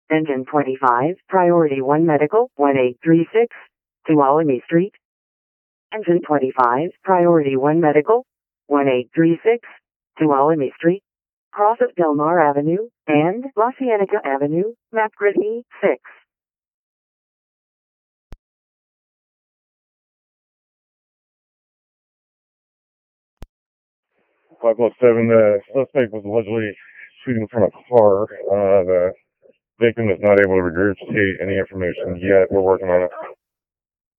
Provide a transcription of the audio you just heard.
Engine 25, Priority 1 Medical, 1836, Tuolumne Street. Engine 25, Priority 1 Medical, 1836, Tuolumne Street. Cross of Del Mar Avenue, and La Cienega Avenue, map grid E6. 5+7, the suspect was allegedly shooting from a car. The victim is not able to regurgitate any information yet. We're working on it.